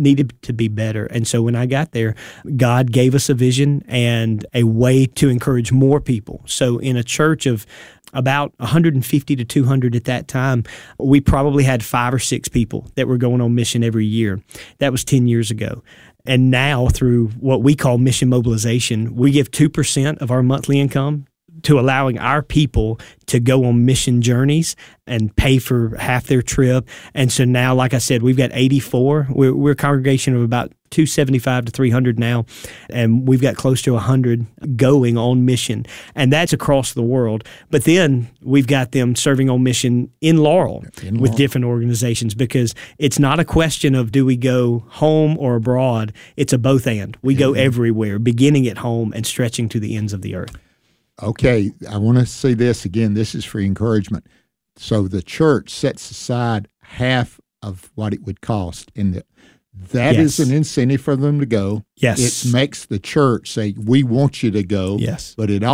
needed to be better. And so when I got there, God gave us a vision and a way to encourage more people. So in a church of about 150 to 200 at that time, we probably had 5 or 6 people that were going on mission every year. That was 10 years ago. And now through what we call mission mobilization, we give 2% of our monthly income to allowing our people to go on mission journeys and pay for half their trip. And so now, like I said, we've got 84. We're a congregation of about 275 to 300 now, and we've got close to 100 going on mission, and that's across the world. But then we've got them serving on mission in Laurel with different organizations, because it's not a question of do we go home or abroad. It's a both and. We go everywhere, beginning at home and stretching to the ends of the earth. Okay, I want to say this again. This is for encouragement. So the church sets aside half of what it would cost, and that is an incentive for them to go. Yes. It makes the church say, we want you to go. Yes. But it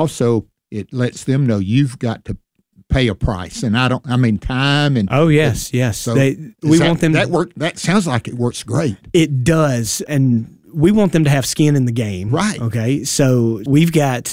lets them know you've got to pay a price. And time and... Oh, yes, yes. So want them that sounds like it works great. It does, and we want them to have skin in the game. Right. Okay. So we've got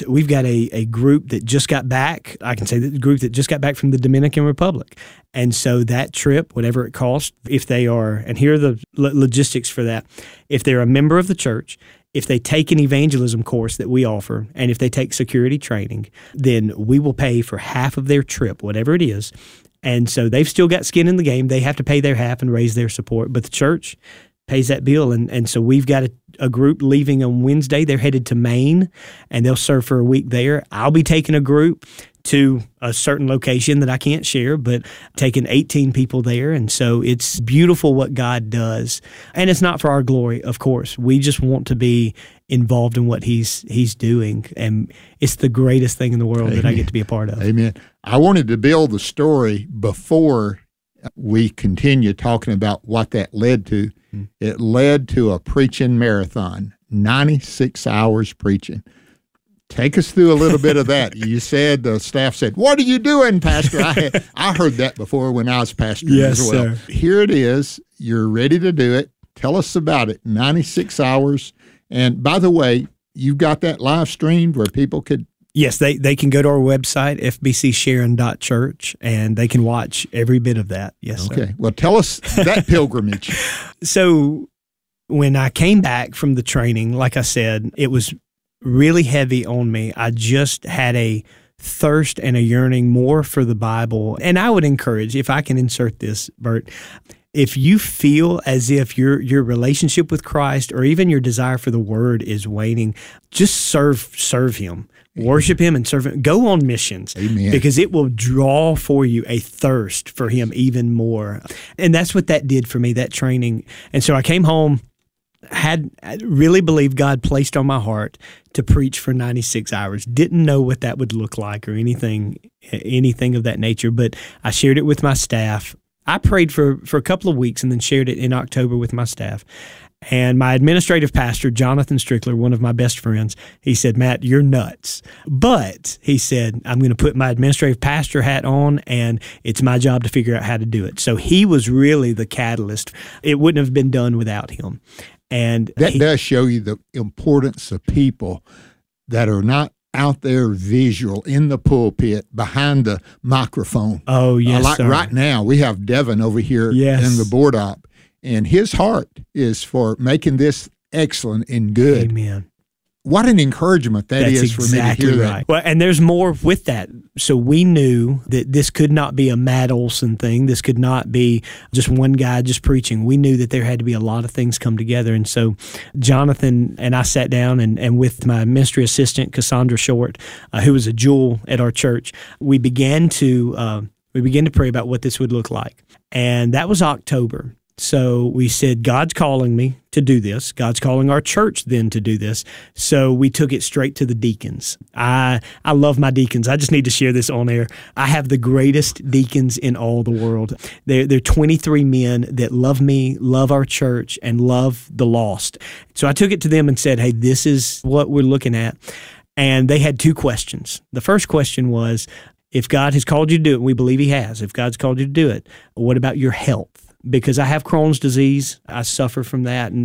a group that just got back. I can say that the group that just got back from the Dominican Republic. And so that trip, whatever it costs, if they are, and here are the logistics for that, if they're a member of the church, if they take an evangelism course that we offer, and if they take security training, then we will pay for half of their trip, whatever it is. And so they've still got skin in the game. They have to pay their half and raise their support. But the church pays that bill. And so we've got a group leaving on Wednesday. They're headed to Maine, and they'll serve for a week there. I'll be taking a group to a certain location that I can't share, but taking 18 people there. And so it's beautiful what God does. And it's not for our glory, of course. We just want to be involved in what He's doing. And it's the greatest thing in the world that I get to be a part of. Amen. I wanted to build the story before we continue talking about what that led to. It led to a preaching marathon, 96 hours preaching. Take us through a little bit of that. You said, the staff said, "What are you doing, Pastor?" I heard that before when I was pastoring as well. Sir. Here it is. You're ready to do it. Tell us about it. 96 hours. And by the way, you've got that live streamed where people could... Yes, they can go to our website, fbcsharon.church, and they can watch every bit of that. Yes, okay. Sir. Well, tell us that pilgrimage. So when I came back from the training, like I said, it was really heavy on me. I just had a thirst and a yearning more for the Bible. And I would encourage, if I can insert this, Bert, if you feel as if your relationship with Christ or even your desire for the Word is waning, just serve Him. Worship Him and serve Him. Go on missions. Amen. Because it will draw for you a thirst for Him even more. And that's what that did for me, that training. And so I came home, had really believed God placed on my heart to preach for 96 hours. Didn't know what that would look like or anything of that nature, but I shared it with my staff. I prayed for a couple of weeks and then shared it in October with my staff. And my administrative pastor, Jonathan Strickler, one of my best friends, he said, "Matt, you're nuts." But he said, "I'm going to put my administrative pastor hat on, and it's my job to figure out how to do it." So he was really the catalyst. It wouldn't have been done without him. And that does show you the importance of people that are not out there visual in the pulpit behind the microphone. Oh, yes, like sir. Right now, we have Devin over here Yes. in the board op, and his heart is for making this excellent and good. Amen. What an encouragement That's is for me to hear right. that. Well, and there's more with that. So we knew that this could not be a Matt Olson thing. This could not be just one guy just preaching. We knew that there had to be a lot of things come together. And so Jonathan and I sat down and with my ministry assistant, Cassandra Short, who was a jewel at our church, we began to pray about what this would look like. And that was October. So we said, God's calling me to do this. God's calling our church then to do this. So we took it straight to the deacons. I love my deacons. I just need to share this on air. I have the greatest deacons in all the world. They're 23 men that love me, love our church, and love the lost. So I took it to them and said, "Hey, this is what we're looking at." And they had 2 questions. The first question was, if God has called you to do it, we believe He has. If God's called you to do it, what about your health? Because I have Crohn's disease. I suffer from that.